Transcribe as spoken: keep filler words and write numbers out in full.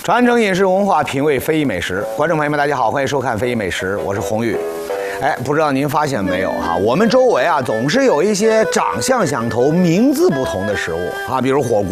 传承饮食文化，品味非遗美食。观众朋友们，大家好，欢迎收看《非遗美食》，我是红玉。哎，不知道您发现没有哈？我们周围啊，总是有一些长相相投、名字不同的食物啊，比如火